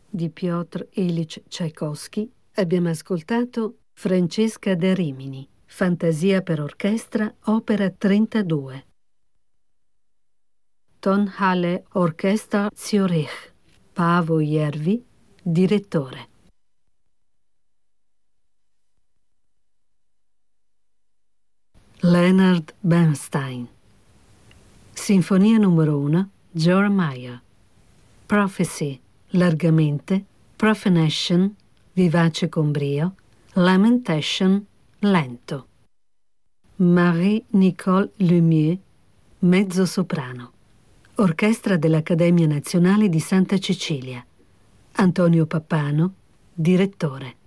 di Piotr Ilyich Tchaikovsky, abbiamo ascoltato Francesca da Rimini, Fantasia per orchestra, opera 32. Tonhalle Orchestra Zürich, Paavo Järvi, direttore. Leonard Bernstein. Sinfonia numero 1, Jeremiah. Prophecy, largamente, Profanation, vivace con brio, Lamentation, lento. Marie-Nicole Lemieux, mezzo soprano. Orchestra dell'Accademia Nazionale di Santa Cecilia. Antonio Pappano, direttore.